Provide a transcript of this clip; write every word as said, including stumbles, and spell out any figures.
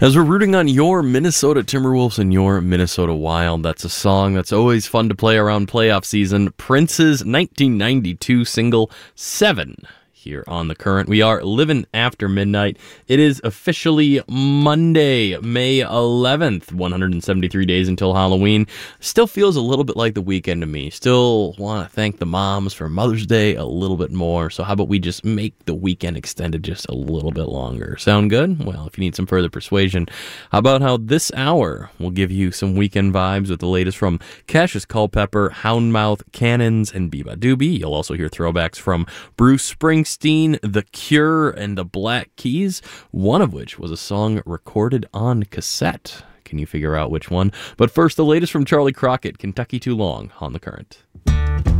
As we're rooting on your Minnesota Timberwolves and your Minnesota Wild, that's a song that's always fun to play around playoff season. Prince's nineteen ninety-two single, Seven, here on The Current. We are living after midnight. It is officially Monday, May eleventh, one hundred seventy-three days until Halloween. Still feels a little bit like the weekend to me. Still want to thank the moms for Mother's Day a little bit more. So how about we just make the weekend extended just a little bit longer? Sound good? Well, if you need some further persuasion, how about how this hour will give you some weekend vibes with the latest from Cassius Culpepper, Houndmouth, Cannons, and Biba Doobie. You'll also hear throwbacks from Bruce Springsteen, The Cure, and the Black Keys, one of which was a song recorded on cassette. Can you figure out which one? But first, the latest from Charlie Crockett, Kentucky Too Long, on The Current.